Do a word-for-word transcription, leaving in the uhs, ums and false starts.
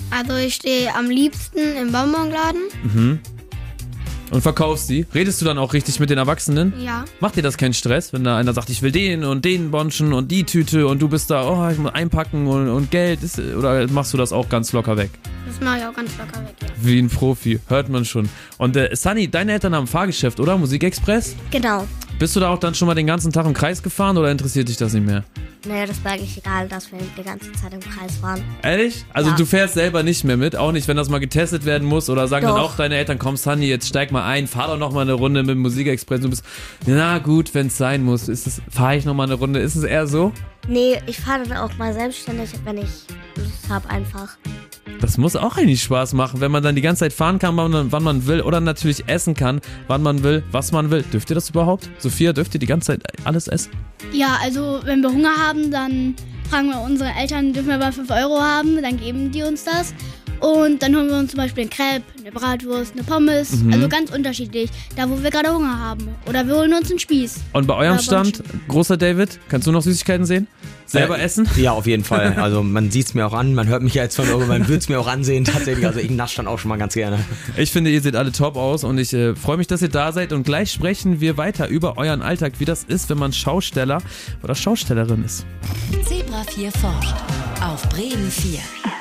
Also ich stehe am liebsten im Bonbonladen. Mhm. Und verkaufst die? Redest du dann auch richtig mit den Erwachsenen? Ja. Macht dir das keinen Stress, wenn da einer sagt, ich will den und den Bonschen und die Tüte und du bist da, oh, ich muss einpacken und, und Geld, ist, oder machst du das auch ganz locker weg? Das mache ich auch ganz locker weg, ja. Wie ein Profi, hört man schon. Und äh, Sunny, deine Eltern haben ein Fahrgeschäft, oder? Musikexpress? Genau. Bist du da auch dann schon mal den ganzen Tag im Kreis gefahren oder interessiert dich das nicht mehr? Naja, das war eigentlich egal, dass wir die ganze Zeit im Kreis waren. Ehrlich? Also Ja. du fährst selber nicht mehr mit? Auch nicht, wenn das mal getestet werden muss? Oder sagen Doch. dann auch deine Eltern, komm Sunny, jetzt steig mal ein, fahr doch noch mal eine Runde mit dem Musikexpress. Du bist, na gut, wenn es sein muss, ist es, fahr ich noch mal eine Runde. Ist es eher so? Nee, ich fahre dann auch mal selbstständig, wenn ich Lust habe einfach. Das muss auch eigentlich Spaß machen, wenn man dann die ganze Zeit fahren kann, wann man, wann man will. Oder natürlich essen kann, wann man will, was man will. Dürft ihr das überhaupt? Sophia, dürft ihr die ganze Zeit alles essen? Ja, also wenn wir Hunger haben, dann fragen wir unsere Eltern, dürfen wir mal fünf Euro haben, dann geben die uns das. Und dann holen wir uns zum Beispiel einen Crepe, eine Bratwurst, eine Pommes, Mhm. also ganz unterschiedlich, da wo wir gerade Hunger haben. Oder wir holen uns einen Spieß. Und bei eurem Oder Stand, großer David, kannst du noch Süßigkeiten sehen? Selber Äh, essen? Ja, auf jeden Fall. Also man sieht es mir auch an, man hört mich ja jetzt von irgendwo, man wird es mir auch ansehen tatsächlich. Also ich nasche dann auch schon mal ganz gerne. Ich finde, ihr seht alle top aus und ich äh, freue mich, dass ihr da seid. Und gleich sprechen wir weiter über euren Alltag, wie das ist, wenn man Schausteller oder Schaustellerin ist. Zebra vier forscht auf Bremen vier.